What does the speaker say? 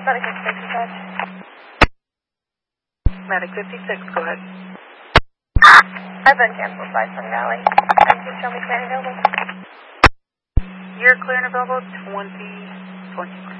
Medic 56, Medic 56, go ahead. I've been canceled by Sun Valley. Thank you, show me clear and available. You're clear and available 2020.